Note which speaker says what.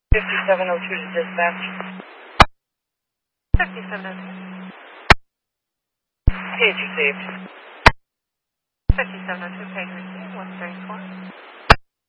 Speaker 1: 5702 to dispatch.
Speaker 2: 5702.
Speaker 1: Page received.
Speaker 2: 5702, page received, 134.